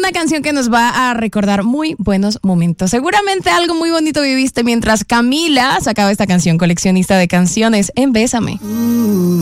una canción que nos va a recordar muy buenos momentos. Seguramente algo muy bonito viviste mientras Camila sacaba esta canción, coleccionista de canciones en Bésame.